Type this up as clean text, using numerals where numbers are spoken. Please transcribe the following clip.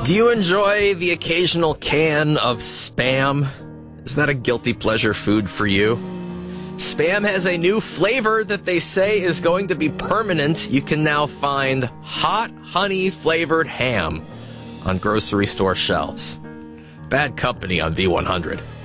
Do you enjoy the occasional can of Spam? Is that a guilty pleasure food for you? Spam has a new flavor that they say is going to be permanent. You can now find hot honey flavored ham on grocery store shelves. Bad company on V100.